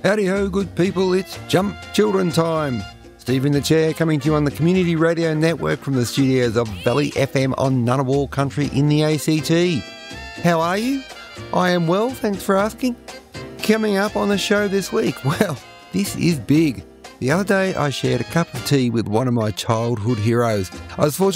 Howdy ho, good people, it's Jump Children time. Steve in the chair, coming to you on the Community Radio Network from the studios of Valley FM on Ngunnawal Country in the ACT. How are you? I am well, thanks for asking. Coming up on the show this week, well, this is big. The other day I shared a cup of tea with one of my childhood heroes. I was fortunate